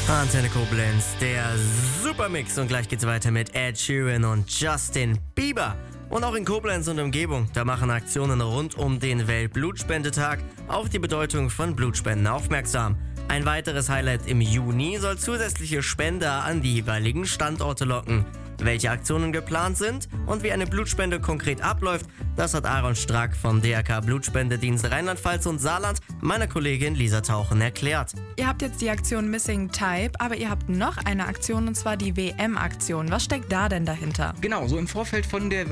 Antenne Koblenz, der Supermix. Und gleich geht's weiter mit Ed Sheeran und Justin Bieber. Und auch in Koblenz und Umgebung, da machen Aktionen rund um den Weltblutspendetag auf die Bedeutung von Blutspenden aufmerksam. Ein weiteres Highlight im Juni soll zusätzliche Spender an die jeweiligen Standorte locken. Welche Aktionen geplant sind und wie eine Blutspende konkret abläuft, das hat Aaron Strack vom DRK Blutspendedienst Rheinland-Pfalz und Saarland meiner Kollegin Lisa Tauchen erklärt. Ihr habt jetzt die Aktion Missing Type, aber ihr habt noch eine Aktion, und zwar die WM-Aktion. Was steckt da denn dahinter? Genau, so im Vorfeld von der